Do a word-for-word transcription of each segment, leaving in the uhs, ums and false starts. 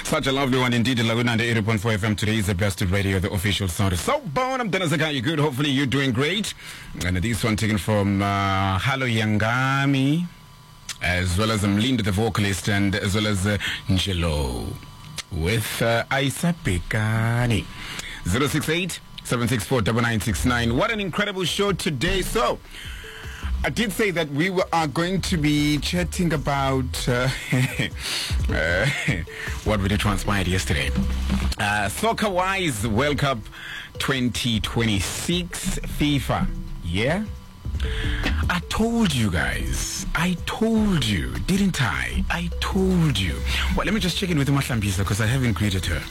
Such a lovely one indeed. Laguna eighty point four F M. Today is the best of radio, the official sound. So, Bone, I'm Dennis Akai. You're good. Hopefully, you're doing great. And this one taken from uh, Halo Yangami, as well as Mlinda, the vocalist, and as well as uh, Njelo with uh, Isa Pekani. zero six eight, seven six four, nine nine six nine. What an incredible show today. So, I did say that we were, are going to be chatting about uh, uh, what really transpired yesterday. Uh, soccer-wise, World Cup twenty twenty-six FIFA. Yeah? I told you guys. I told you, didn't I? I told you. Well, let me just check in with Mahlambisa because I haven't greeted her.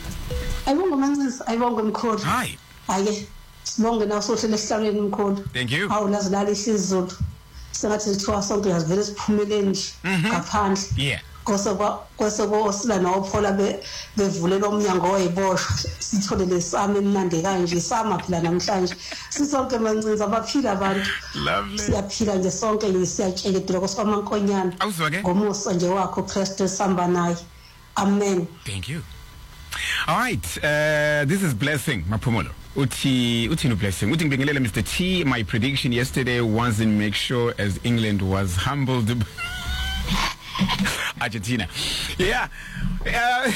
Hi. Hi. Thank you. Sengathi lithiwa sonke yazivele siphumele nje ngaphandle yeah kose kwase kosila nophola bevulele omnyango oyiboshwa sithole lesami emnandi kanje sama phila namhlanje sisonke mancinza abaphila abantu siyaphila nje sonke ngisiyatshekela kosamankonyana ngomusa nje wakho Christ samba naye amen. Thank you. All right, uh, this is Blessing Maphumulo. Uti uti no Blessing. Uti ngibingelela Mister T. My prediction yesterday wasn't make sure as England was humbled. Argentina. Yeah. Uh,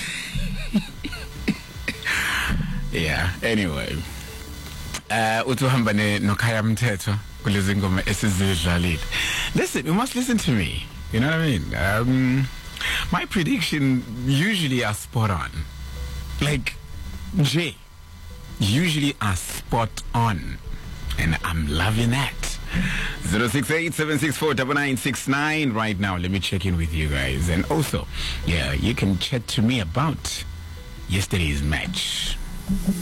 yeah. Anyway. Uh, utuhambane nokhaya mthetho kulezi ngoma esizidlalile. Listen, you must listen to me. You know what I mean? Um, my prediction usually are spot on. Like J usually are spot on, and I'm loving that. Zero six eight seven six four double nine six nine. Right now, let me check in with you guys, and also, yeah, you can chat to me about yesterday's match.